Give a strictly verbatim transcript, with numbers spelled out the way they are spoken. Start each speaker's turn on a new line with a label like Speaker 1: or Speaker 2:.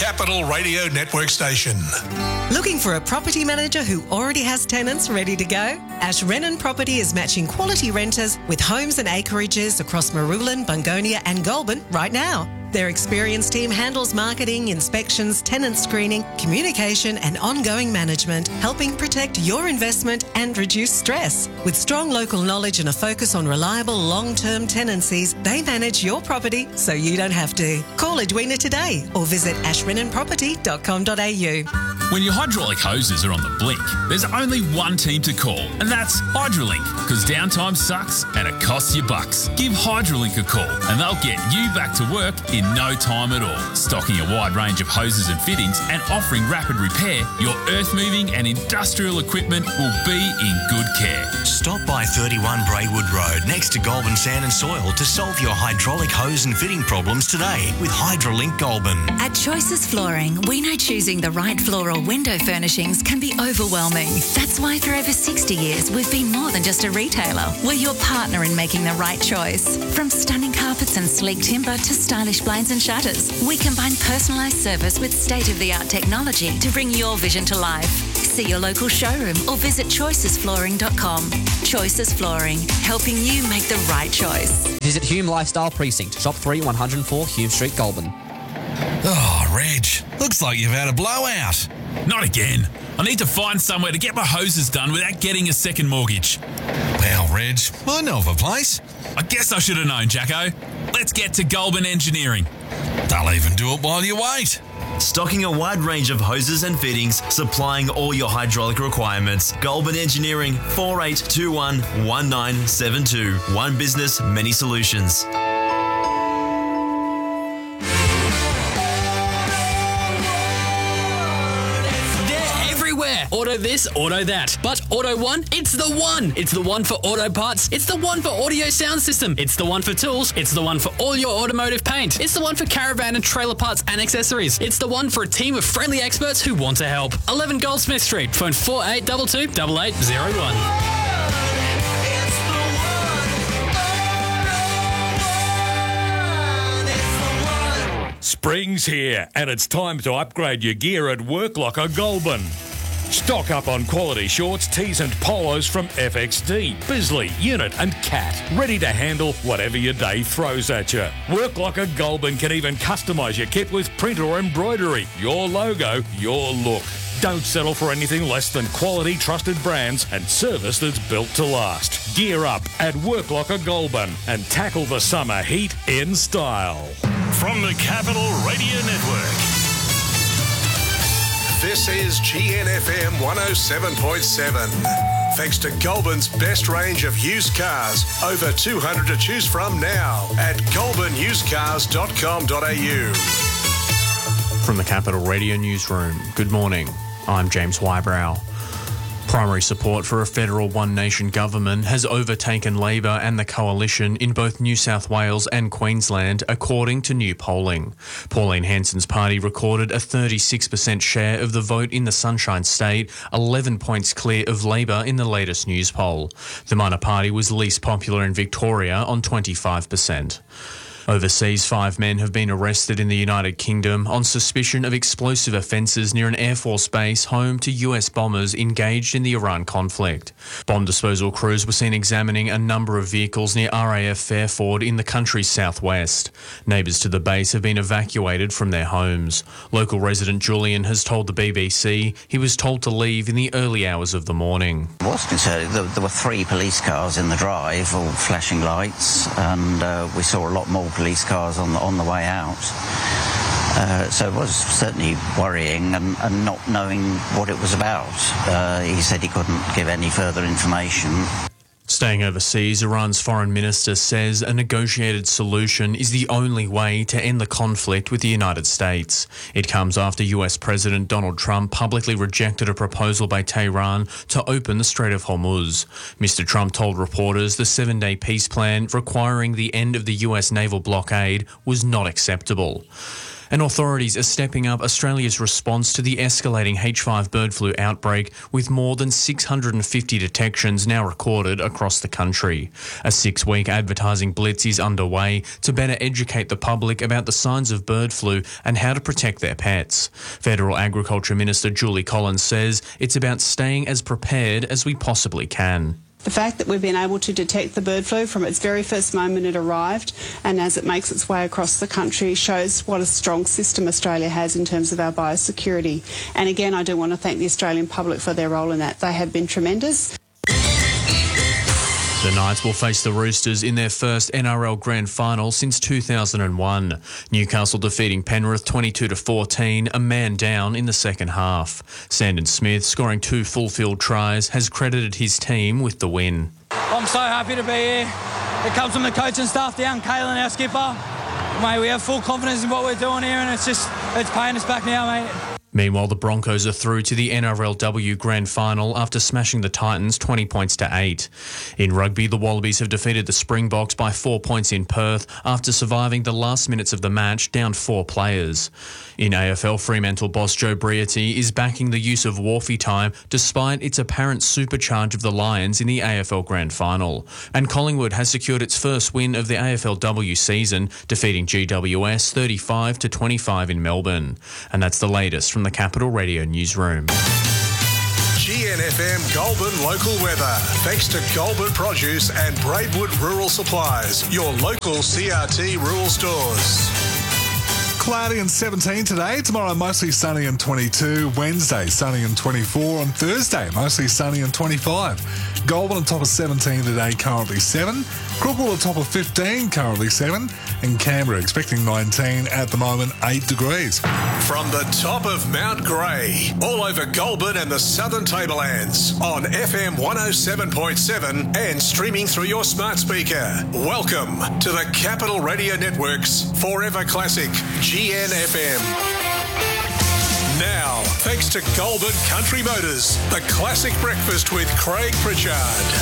Speaker 1: Capital Radio Network station.
Speaker 2: Looking for a property manager who already has tenants ready to go? Ash Renan Property is matching quality renters with homes and acreages across Marulan, Bungonia and Goulburn right now. Their experienced team handles marketing, inspections, tenant screening, communication and ongoing management, helping protect your investment and reduce stress. With strong local knowledge and a focus on reliable long-term tenancies, they manage your property so you don't have to. Call Edwina today or visit ash renan property dot com dot a u.
Speaker 3: When your hydraulic hoses are on the blink, there's only one team to call, and that's Hydrolink, because downtime sucks and it costs you bucks. Give Hydrolink a call and they'll get you back to work in no time at all. Stocking a wide range of hoses and fittings and offering rapid repair, your earth-moving and industrial equipment will be in good care.
Speaker 4: Stop by thirty-one Braywood Road next to Goulburn Sand and Soil to solve your hydraulic hose and fitting problems today with Hydrolink Goulburn.
Speaker 5: At Choices Flooring, we know choosing the right floor or window furnishings can be overwhelming. That's why for over sixty years, we've been more than just a retailer. We're your partner in making the right choice. From stunning carpets and sleek timber to stylish blinds and shutters, we combine personalised service with state-of-the-art technology to bring your vision to life. See your local showroom or visit choices flooring dot com. Choices Flooring, helping you make the right choice.
Speaker 6: Visit Hume Lifestyle Precinct, Shop three, one oh four Hume Street, Goulburn.
Speaker 7: Oh, Reg, looks like you've had a blowout.
Speaker 3: Not again. I need to find somewhere to get my hoses done without getting a second mortgage.
Speaker 7: Well, Reg, I know of a place.
Speaker 3: I guess I should have known, Jacko. Let's get to Goulburn Engineering.
Speaker 7: They'll even do it while you wait.
Speaker 8: Stocking a wide range of hoses and fittings, supplying all your hydraulic requirements. Goulburn Engineering, four eight two one, one nine seven two. One business, many solutions.
Speaker 9: Auto this, auto that. But Auto One, it's the one. It's the one for auto parts. It's the one for audio sound system. It's the one for tools. It's the one for all your automotive paint. It's the one for caravan and trailer parts and accessories. It's the one for a team of friendly experts who want to help. eleven Goldsmith Street. Phone four eight two two, eight eight zero one.
Speaker 10: Spring's here, and it's time to upgrade your gear at Worklocker Goulburn. Stock up on quality shorts, tees and polos from F X D, Bisley, Unit and Cat, ready to handle whatever your day throws at you. Worklocker Goulburn can even customise your kit with print or embroidery. Your logo, your look. Don't settle for anything less than quality, trusted brands and service that's built to last. Gear up at Worklocker Goulburn and tackle the summer heat in style.
Speaker 1: From the Capital Radio Network, this is G N F M one oh seven point seven. Thanks to Goulburn's best range of used cars, over two hundred to choose from now at goulburn used cars dot com dot a u.
Speaker 11: From the Capital Radio Newsroom, good morning. I'm James Wybrow. Primary support for a federal one-nation government has overtaken Labor and the Coalition in both New South Wales and Queensland, according to new polling. Pauline Hanson's party recorded a thirty-six percent share of the vote in the Sunshine State, eleven points clear of Labor in the latest news poll. The minor party was least popular in Victoria on twenty-five percent. Overseas, five men have been arrested in the United Kingdom on suspicion of explosive offences near an Air Force base home to U S bombers engaged in the Iran conflict. Bomb disposal crews were seen examining a number of vehicles near R A F Fairford in the country's southwest. Neighbours to the base have been evacuated from their homes. Local resident Julian has told the B B C he was told to leave in the early hours of the morning.
Speaker 12: I was concerned. There were three police cars in the drive, all flashing lights, and uh, we saw a lot more police cars on the, on the way out. Uh, so it was certainly worrying and, and not knowing what it was about. Uh, he said he couldn't give any further information.
Speaker 11: Staying overseas, Iran's foreign minister says a negotiated solution is the only way to end the conflict with the United States. It comes after U S President Donald Trump publicly rejected a proposal by Tehran to open the Strait of Hormuz. Mister Trump told reporters the seven-day peace plan requiring the end of the U S naval blockade was not acceptable. And authorities are stepping up Australia's response to the escalating H five bird flu outbreak, with more than six hundred fifty detections now recorded across the country. A six-week advertising blitz is underway to better educate the public about the signs of bird flu and how to protect their pets. Federal Agriculture Minister Julie Collins says it's about staying as prepared as we possibly can.
Speaker 13: The fact that we've been able to detect the bird flu from its very first moment it arrived and as it makes its way across the country shows what a strong system Australia has in terms of our biosecurity. And again, I do want to thank the Australian public for their role in that. They have been tremendous.
Speaker 11: The Knights will face the Roosters in their first N R L Grand Final since two thousand one. Newcastle defeating Penrith twenty-two to fourteen, a man down in the second half. Sandon Smith, scoring two full-field tries, has credited his team with the win.
Speaker 14: I'm so happy to be here. It comes from the coaching staff down, Kalen, our skipper. Mate, we have full confidence in what we're doing here and it's just, it's paying us back now, mate.
Speaker 11: Meanwhile, the Broncos are through to the N R L W Grand Final after smashing the Titans twenty points to eight. In rugby, the Wallabies have defeated the Springboks by four points in Perth after surviving the last minutes of the match down four players. In A F L, Fremantle boss Joe Briaty is backing the use of Wharfie time despite its apparent supercharge of the Lions in the A F L Grand Final. And Collingwood has secured its first win of the A F L W season, defeating G W S thirty-five to twenty-five in Melbourne. And that's the latest from the Capital Radio newsroom.
Speaker 1: G N F M Goulburn local weather. Thanks to Goulburn Produce and Braidwood Rural Supplies, your local C R T rural stores.
Speaker 15: Cloudy and seventeen today. Tomorrow, mostly sunny and twenty-two. Wednesday, sunny and twenty-four. On Thursday, mostly sunny and twenty-five. Goulburn on top of seventeen today, currently seven. Crookwell on top of fifteen, currently seven. And Canberra expecting nineteen, at the moment eight degrees.
Speaker 1: From the top of Mount Grey, all over Goulburn and the Southern Tablelands, on F M one oh seven point seven and streaming through your smart speaker. Welcome to the Capital Radio Network's Forever Classic G N F M. Now, thanks to Goulburn Country Motors, the classic breakfast with Craig Pritchard.